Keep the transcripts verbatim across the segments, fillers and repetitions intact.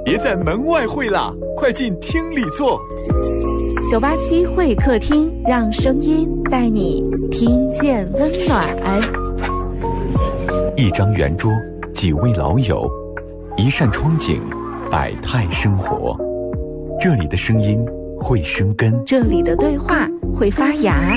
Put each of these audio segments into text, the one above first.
别在门外会啦，快进厅里坐。 九八七会客厅，让声音带你听见温暖。 一张圆桌，几位老友，一扇窗景，百态生活。这里的声音会生根， 这里的对话会发芽。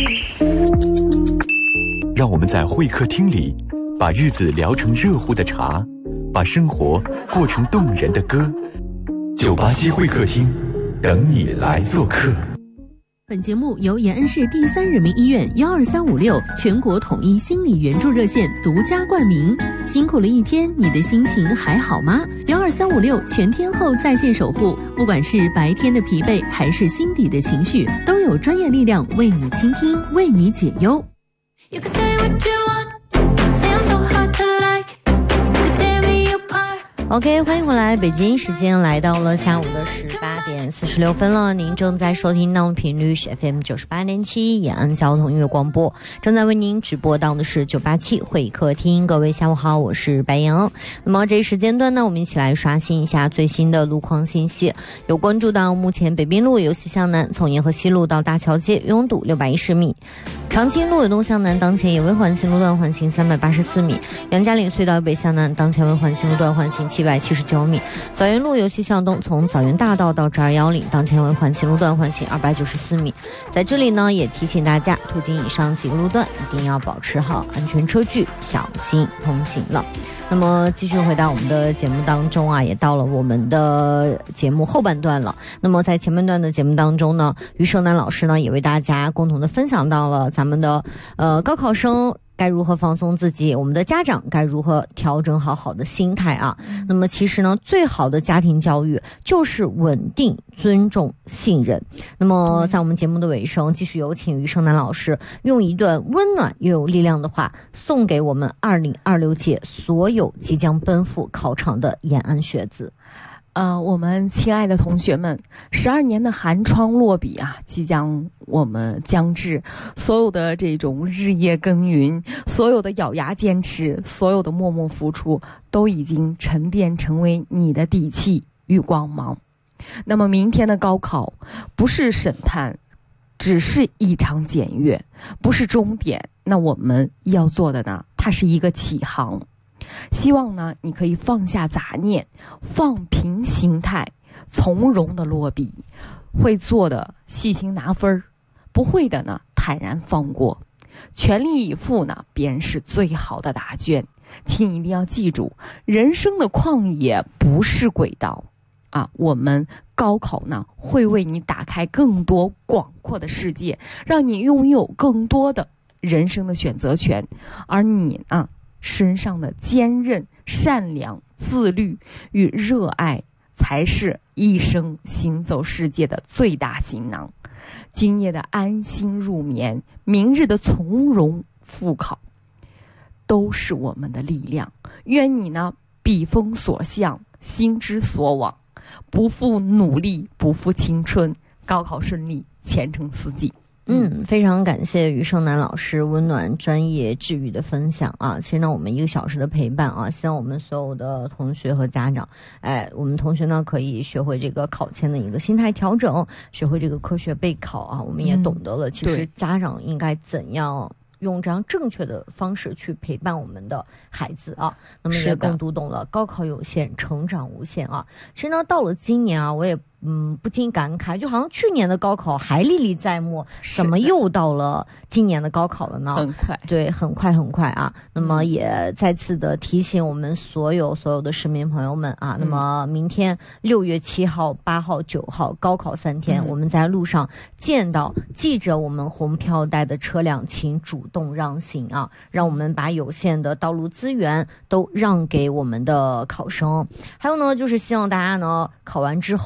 让我们在会客厅里，把日子聊成热乎的茶，把生活过成动人的歌。九八七会客厅，等你来做客。 本节目由延安市第三人民医院幺二三五六全国统一心理援助热线独家冠名。辛苦了一天，你的心情还好吗？幺二三五六全天候在线守护，不管是白天的疲惫，还是心底的情绪，都有专业力量为你倾听，为你解忧。You can say what you want, say I'm so hard to like, you can tear me apart.OK， 欢迎回来，北京时间来到了下午的十八点四十六分了。您正在收听到的频率是 F M 九十八点七延安交通音乐广播，正在为您直播到的是九八七会客厅。各位下午好，我是白莹。那么这一时间段呢，我们一起来刷新一下最新的路况信息。有关注到目前北滨路由西向南，从沿河西路到大桥街拥堵六百一十米。长青路由东向南，当前也为环形路段环行三百八十四米。杨家岭隧道由北向南，当前为环形路段环行七百七十九米。枣园路由西向东，从枣园大道到至二幺零，当前为环形路段环行二百九十四米。在这里呢，也提醒大家，途经以上几个路段一定要保持好安全车距，小心通行了。那么继续回到我们的节目当中啊，也到了我们的节目后半段了。那么在前半段的节目当中呢，于胜男老师呢也为大家共同的分享到了咱们的呃高考生该如何放松自己，我们的家长该如何调整好好的心态啊。那么其实呢，最好的家庭教育就是稳定、尊重、信任。那么在我们节目的尾声，继续有请于胜男老师用一段温暖又有力量的话，送给我们二零二六届所有即将奔赴考场的延安学子。 呃，我们亲爱的同学们，十二年的寒窗落笔啊，即将我们将至。所有的这种日夜耕耘，所有的咬牙坚持，所有的默默付出，都已经沉淀成为你的底气与光芒。那么明天的高考不是审判，只是一场检阅，不是终点。那我们要做的呢，它是一个起航。希望呢，你可以放下杂念，放平心态，从容的落笔。会做的细心拿分，不会的呢，坦然放过。全力以赴呢，便是最好的答卷。请一定要记住，人生的旷野不是轨道啊！我们高考呢，会为你打开更多广阔的世界，让你拥有更多的人生的选择权。而你呢，身上的坚韧、善良、自律与热爱，才是一生行走世界的最大行囊。今夜的安心入眠，明日的从容复考，都是我们的力量。愿你呢，笔锋所向，心之所往，不负努力，不负青春，高考顺利，前程似锦。 嗯，非常感谢于胜男老师温暖、专业、治愈的分享啊！其实呢，我们一个小时的陪伴啊，希望我们所有的同学和家长，哎，我们同学呢可以学会这个考前的一个心态调整，学会这个科学备考啊，我们也懂得了，其实家长应该怎样用这样正确的方式去陪伴我们的孩子啊，那么也更读懂了高考有限，成长无限啊！其实呢，到了今年啊，我也嗯不禁感慨，就好像去年的高考还历历在目，怎么又到了今年的高考了呢？ 很快， 对，很快很快啊！那么也再次的提醒我们所有所有的市民朋友们啊，嗯、那么明天六月七号、八号、九号高考三天，嗯、我们在路上见到系着我们红飘带的车辆，请主动让行啊，让我们把有限的道路资源都让给我们的考生。还有呢，就是希望大家呢考完之后啊，就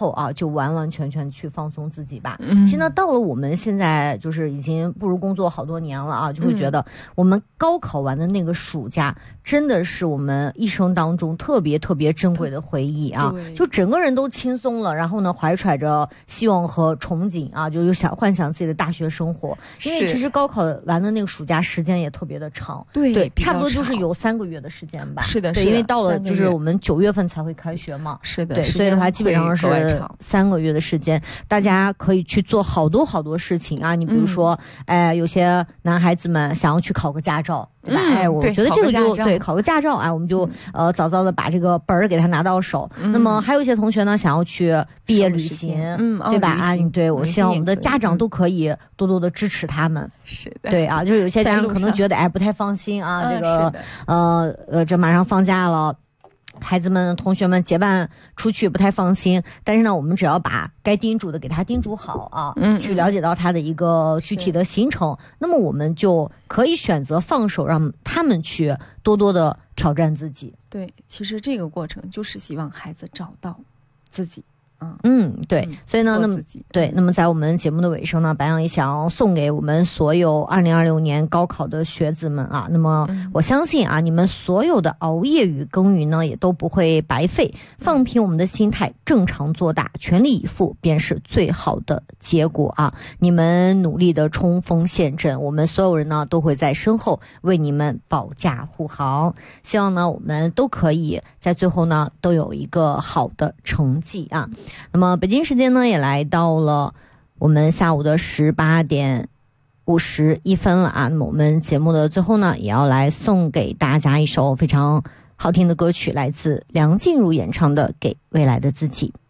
就完完全全去放松自己吧。 嗯， 现在到了我们现在就是已经步入工作好多年了啊，就会觉得我们高考完的那个暑假真的是我们一生当中特别特别珍贵的回忆啊，就整个人都轻松了，然后呢怀揣着希望和憧憬啊，就有想幻想自己的大学生活。因为其实高考完的那个暑假时间也特别的长， 对对，差不多就是有三个月的时间吧。 是的， 对，因为到了就是我们九月份才会开学嘛。 是的， 对，所以的话基本上是三个月的时间，大家可以去做好多好多事情啊。你比如说，哎、呃，有些男孩子们想要去考个驾照。对吧？嗯、哎，我觉得这个就对，考个驾照，哎，我们就、嗯、呃早早的把这个本儿给他拿到手。嗯、那么还有一些同学呢，想要去毕业旅行，嗯，对吧？啊，对，我希望我们的家长都可以多多的支持他们。 是的， 对啊，就是有些家长可能觉得哎不太放心啊，这个呃呃，这马上放假了。孩子们、同学们结伴出去不太放心，但是呢，我们只要把该叮嘱的给他叮嘱好啊，嗯，去了解到他的一个具体的行程，那么我们就可以选择放手，让他们去多多的挑战自己。 对，其实这个过程就是希望孩子找到自己。 嗯，对，所以呢，那么对，那么在我们节目的尾声呢，白羊也想送给我们所有二零二六年高考的学子们啊。那么我相信啊，你们所有的熬夜与耕耘呢，也都不会白费。放平我们的心态，正常做大，全力以赴，便是最好的结果啊！你们努力的冲锋陷阵，我们所有人呢都会在身后为你们保驾护航。希望呢，我们都可以在最后呢都有一个好的成绩啊。那么北京时间呢也来到了我们下午的十八点五十一分了啊。那么我们节目的最后呢也要来送给大家一首非常好听的歌曲，来自梁静茹演唱的《给未来的自己》。